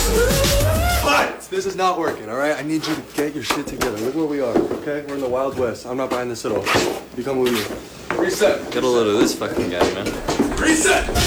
But this is not working, all right? I need you to get your shit together. Look where we are, okay? We're in the Wild West. I'm not buying this at all. You come with me. Reset. Get a load of this fucking guy, man. Reset!